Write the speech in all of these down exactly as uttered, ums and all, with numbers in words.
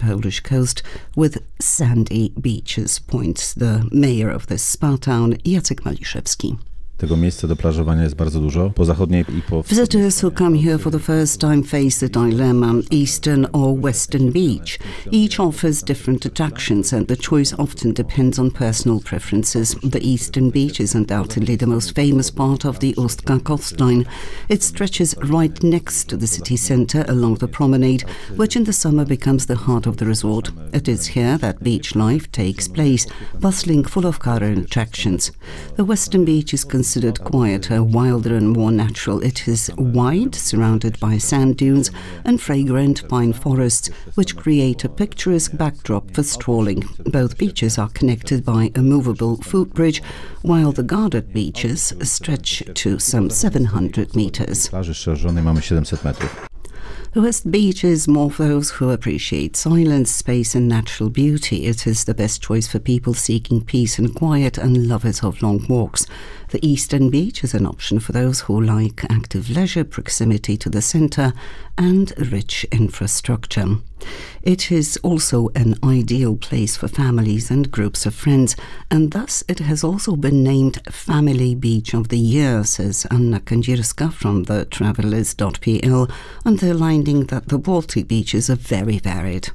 Polish coast with sandy beaches, points the mayor of this spa town, Jacek Maliszewski. Tego miejsca do plażowania jest bardzo dużo, po zachodniej i po wschodniej. Visitors who come here for the first time face the dilemma, eastern or western beach. Each offers different attractions and the choice often depends on personal preferences. The eastern beach is undoubtedly the most famous part of the Ustka coastline. It stretches right next to the city centre along the promenade, which in the summer becomes the heart of the resort. It is here that beach life takes place, bustling, full of current attractions. The western beach is considered quieter, wilder and more natural. It is wide, surrounded by sand dunes and fragrant pine forests, which create a picturesque backdrop for strolling. Both beaches are connected by a movable footbridge, while the guarded beaches stretch to some seven hundred meters. Plaży szerzonej mamy siedemset metrów. The West Beach is more for those who appreciate silence, space and natural beauty. It is the best choice for people seeking peace and quiet and lovers of long walks. The Eastern Beach is an option for those who like active leisure, proximity to the centre and rich infrastructure. It is also an ideal place for families and groups of friends, and thus it has also been named Family Beach of the Year, says Anna Kędzierska from the travellers dot p l, underlining that the Baltic beaches are very varied.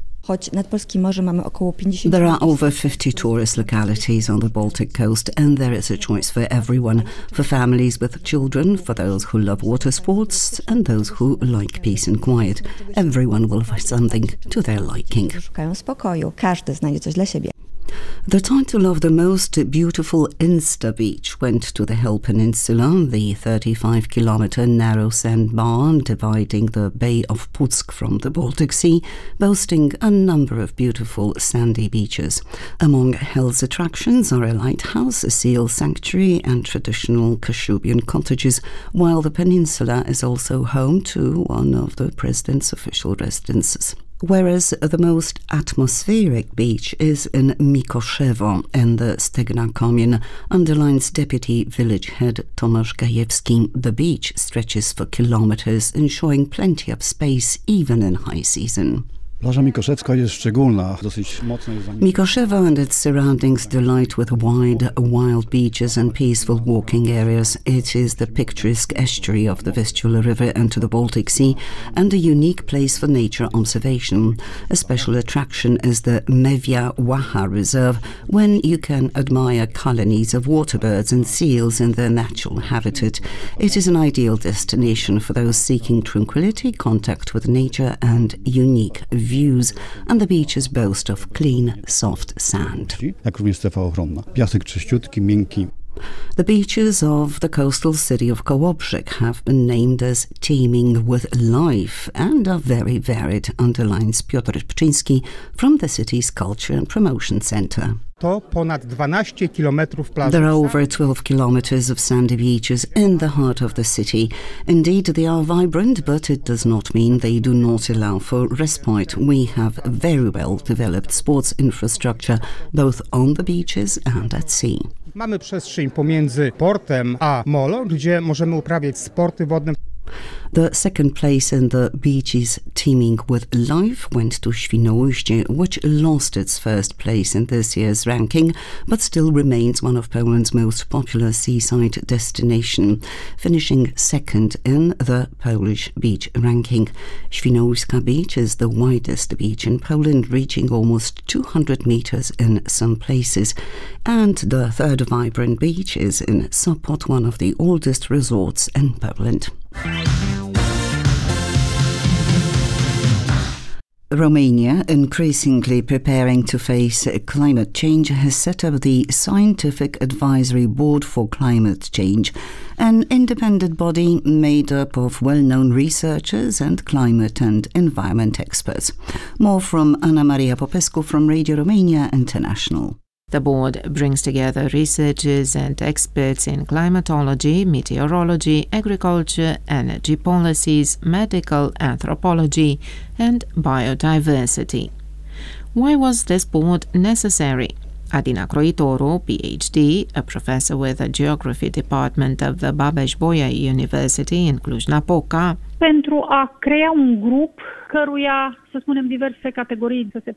There are over fifty tourist localities on the Baltic coast, and there is a choice for everyone, for families with children, for those who love water sports and those who like peace and quiet. Everyone will find something to their liking. The title of the most beautiful Insta beach went to the Hel Peninsula, the thirty-five kilometre narrow sandbar dividing the Bay of Puck from the Baltic Sea, boasting a number of beautiful sandy beaches. Among Hel's attractions are a lighthouse, a seal sanctuary and traditional Kashubian cottages, while the peninsula is also home to one of the president's official residences. Whereas the most atmospheric beach is in Mikoszewo in the Stegna commune, underlines deputy village head Tomasz Gajewski. The beach stretches for kilometres, ensuring plenty of space even in high season. Plaża Mikoszewska jest szczególna, dosyć mocno jest zamieszkana. Mikoszewo and its surroundings delight with wide, wild beaches and peaceful walking areas. It is the picturesque estuary of the Vistula River and to the Baltic Sea, and a unique place for nature observation. A special attraction is the Mewia Waha Reserve, when you can admire colonies of waterbirds and seals in their natural habitat. It is an ideal destination for those seeking tranquility, contact with nature and unique views, and the beaches boast of clean, soft sand. Jak również strefa ochronna. Piasek czyściutki, miękki. The beaches of the coastal city of Kołobrzeg have been named as teeming with life and are very varied, underlines Piotr Pczyński from the city's Culture and Promotion Centre. To ponad dwanaście kilometrów plaży. There are over twelve kilometres of sandy beaches in the heart of the city. Indeed, they are vibrant, but it does not mean they do not allow for respite. We have very well developed sports infrastructure, both on the beaches and at sea. Mamy przestrzeń pomiędzy portem a molo, gdzie możemy uprawiać sporty wodne. The second place in the beaches teeming with life went to Świnoujście, which lost its first place in this year's ranking, but still remains one of Poland's most popular seaside destination, finishing second in the Polish beach ranking. Świnoujska Beach is the widest beach in Poland, reaching almost two hundred meters in some places, and the third vibrant beach is in Sopot, one of the oldest resorts in Poland. Romania, increasingly preparing to face climate change, has set up the Scientific Advisory Board for Climate Change, an independent body made up of well-known researchers and climate and environment experts. More from Anna Maria Popescu from Radio Romania International. The board brings together researchers and experts in climatology, meteorology, agriculture, energy policies, medical anthropology, and biodiversity. Why was this board necessary? Adina Croitoru, P H D, a professor with the Geography Department of the Babeș-Bolyai University in Cluj-Napoca, pentru a crea un grup căruia, să spunem, diverse categorii să se